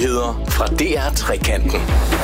Nyheder fra DR Trekanten.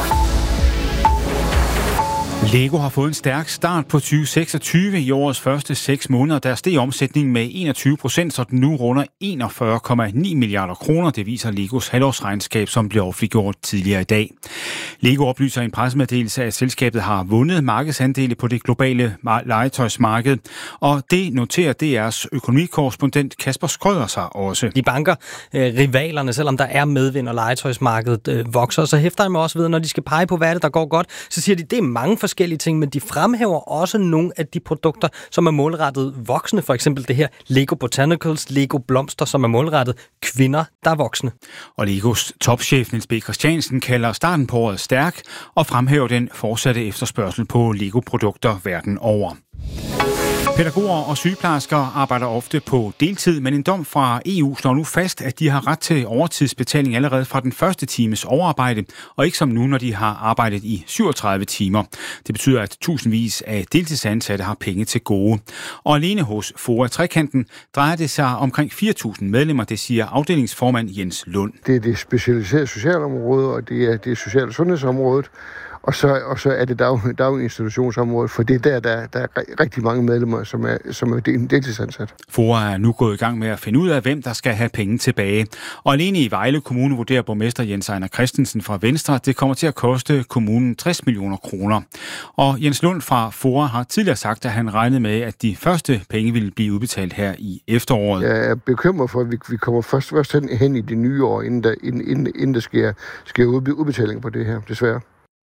Lego har fået en stærk start på 2026. I årets første 6 måneder, der steg omsætningen med 21%, så den nu runder 41,9 milliarder kroner. Det viser Legos halvårsregnskab, som blev offentliggjort tidligere i dag. Lego oplyser i en pressemeddelelse, at selskabet har vundet markedsandele på det globale legetøjsmarked. Og det noterer DR's økonomikorrespondent Kasper Skrøder sig også. De banker rivalerne, selvom der er medvind, og legetøjsmarkedet vokser. Så hæfter jeg mig også ved, når de skal pege på, hvad der går godt, så siger de, det er mange forskellige ting, men de fremhæver også nogle af de produkter, som er målrettet voksne. For eksempel det her Lego Botanicals, Lego Blomster, som er målrettet kvinder, der er voksne. Og Legos topchef Niels B. Christiansen kalder starten på året stærk og fremhæver den fortsatte efterspørgsel på Lego-produkter verden over. Pædagoger og sygeplejersker arbejder ofte på deltid, men en dom fra EU slår nu fast, at de har ret til overtidsbetaling allerede fra den første times overarbejde, og ikke som nu, når de har arbejdet i 37 timer. Det betyder, at tusindvis af deltidsansatte har penge til gode. Og alene hos FOA Trekanten drejer det sig omkring 4.000 medlemmer, det siger afdelingsformand Jens Lund. Det er det specialiserede socialområde, og det er social- og sundhedsområdet. Og så er det daginstitutionsområdet, for det er der er rigtig mange medlemmer, som er deltidsansat. FOA er nu gået i gang med at finde ud af, hvem der skal have penge tilbage. Og alene i Vejle Kommune vurderer borgmester Jens Ejner Christensen fra Venstre, at det kommer til at koste kommunen 60 millioner kroner. Og Jens Lund fra FOA har tidligere sagt, at han regnede med, at de første penge ville blive udbetalt her i efteråret. Jeg er bekymret for, at vi kommer først hen i det nye år, inden der sker udbetaling på det her, desværre.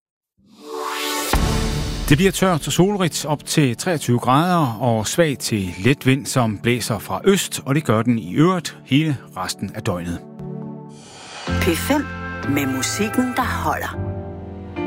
Det bliver tørt og solrigt op til 23 grader og svag til let vind, som blæser fra øst, og det gør den i øvrigt hele resten af døgnet. P5 med musikken, der holder.